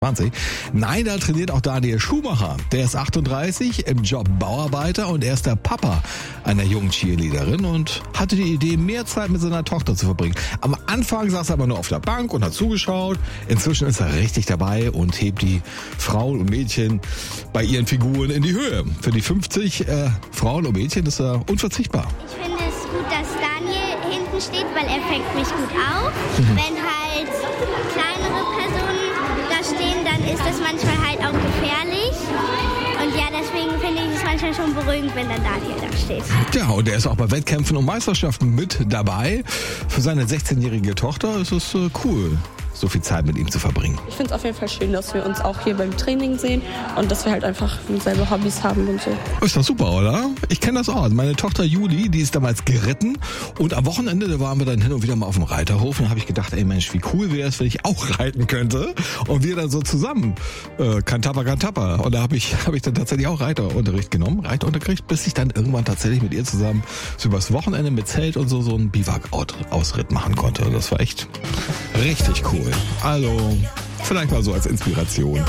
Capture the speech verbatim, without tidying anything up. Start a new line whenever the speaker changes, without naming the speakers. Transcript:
zwanzig. Nein, da trainiert auch Daniel Schumacher. Der ist achtunddreißig, im Job Bauarbeiter und er ist der Papa einer jungen Cheerleaderin und hatte die Idee, mehr Zeit mit seiner Tochter zu verbringen. Am Anfang saß er aber nur auf der Bank und hat zugeschaut. Inzwischen ist er richtig dabei und hebt die Frauen und Mädchen bei ihren Figuren in die Höhe. Für die fünfzig äh, Frauen und Mädchen ist er unverzichtbar.
Ich finde es gut, dass Daniel hinten steht, weil er fängt mich gut auf. Mhm. Wenn halt kleinere Personen da stehen, dann ist das manchmal halt auch gefährlich. Und ja, deswegen finde ich es manchmal schon beruhigend, wenn dann Daniel da steht.
Ja, und er ist auch bei Wettkämpfen und Meisterschaften mit dabei. Für seine sechzehnjährige Tochter ist es äh, cool, so viel Zeit mit ihm zu verbringen.
Ich finde es auf jeden Fall schön, dass wir uns auch hier beim Training sehen und dass wir halt einfach selber Hobbys haben und so.
Ist doch super, oder? Ich kenne das auch. Meine Tochter Juli, die ist damals geritten und am Wochenende, da waren wir dann hin und wieder mal auf dem Reiterhof und da habe ich gedacht, ey Mensch, wie cool wäre es, wenn ich auch reiten könnte und wir dann so zusammen äh, Kantapper, Kantapper. Und da habe ich, hab ich dann tatsächlich auch Reiterunterricht genommen, Reitunterricht, bis ich dann irgendwann tatsächlich mit ihr zusammen so übers Wochenende mit Zelt und so so einen Biwak-Ausritt machen konnte. Das war echt richtig cool. Also, vielleicht mal so als Inspiration.